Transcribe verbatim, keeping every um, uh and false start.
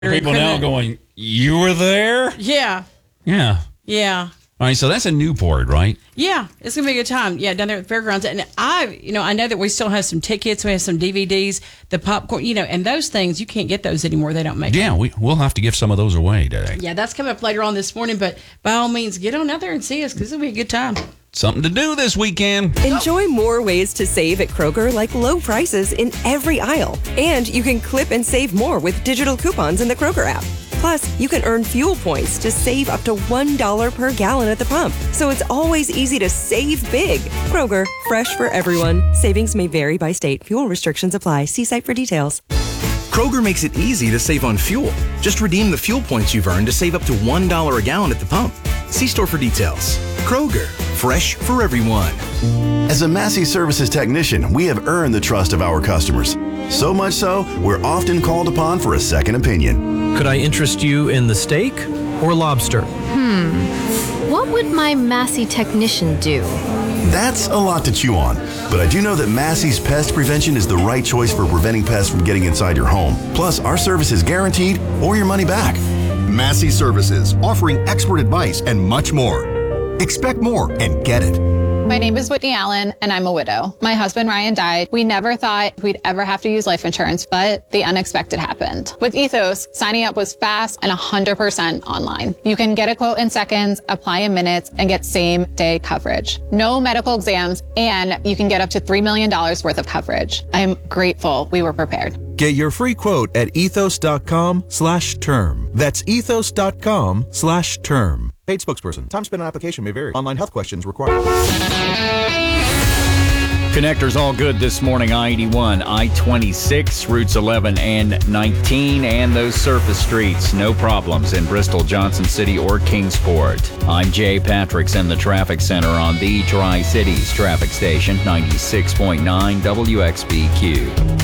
People now going, you were there? Yeah. Yeah. Yeah. All right, so that's in Newport, right? Yeah, it's gonna be a good time. Yeah, down there at the fairgrounds, and I, you know, I know that we still have some tickets. We have some D V Ds, the popcorn, you know, and those things you can't get those anymore. They don't make. Yeah, them. we we'll have to give some of those away today. Yeah, that's coming up later on this morning. But by all means, get on out there and see us because it'll be a good time. Something to do this weekend. Enjoy more ways to save at Kroger, like low prices in every aisle. And you can clip and save more with digital coupons in the Kroger app. Plus, you can earn fuel points to save up to one dollar per gallon at the pump. So it's always easy to save big. Kroger, fresh for everyone. Savings may vary by state. Fuel restrictions apply. See site for details. Kroger makes it easy to save on fuel. Just redeem the fuel points you've earned to save up to one dollar a gallon at the pump. See store for details. Kroger, fresh for everyone. As a Massey Services technician, we have earned the trust of our customers. So much so, we're often called upon for a second opinion. Could I interest you in the steak or lobster? Hmm. What would my Massey technician do? That's a lot to chew on, but I do know that Massey's Pest Prevention is the right choice for preventing pests from getting inside your home. Plus, our service is guaranteed or your money back. Massey Services, offering expert advice and much more. Expect more and get it. My name is Whitney Allen, and I'm a widow. My husband, Ryan, died. We never thought we'd ever have to use life insurance, but the unexpected happened. With Ethos, signing up was fast and one hundred percent online. You can get a quote in seconds, apply in minutes, and get same-day coverage. No medical exams, and you can get up to three million dollars worth of coverage. I'm grateful we were prepared. Get your free quote at ethos.com slash term. That's ethos.com slash term. Paid spokesperson. Time spent on application may vary. Online health questions required. Connectors all good this morning. I eighty-one, I twenty-six, routes eleven and nineteen, and those surface streets. No problems in Bristol, Johnson City, or Kingsport. I'm Jay Patrick's in the traffic center on the Tri-Cities traffic station, ninety-six point nine W X B Q.